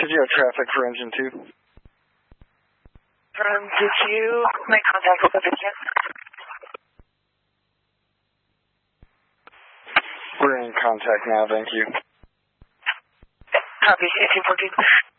Did you have traffic for engine 2? Did you make contact with the victim? We're in contact now, thank you. Copy, 1814.